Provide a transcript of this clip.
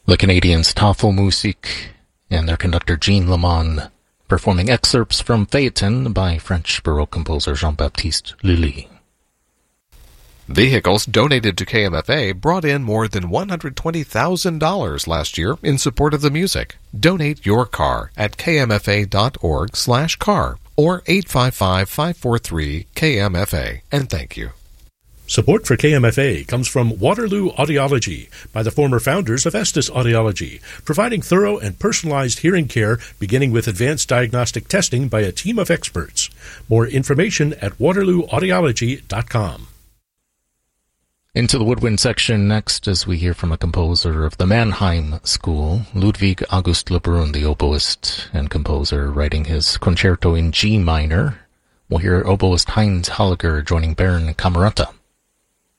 The Canadians Tafelmusik and their conductor Jean Lamond performing excerpts from Phaeton by French Baroque composer Jean-Baptiste Lully. Vehicles donated to KMFA brought in more than $120,000 last year in support of the music. Donate your car at kmfa.org/car or 855-543-KMFA, and thank you. Support for KMFA comes from Waterloo Audiology by the former founders of Estes Audiology, providing thorough and personalized hearing care beginning with advanced diagnostic testing by a team of experts. More information at waterlooaudiology.com. Into the woodwind section next as we hear from a composer of the Mannheim School, Ludwig August Lebrun, the oboist and composer, writing his concerto in G minor. We'll hear oboist Heinz Halliger joining Bernd Camerata.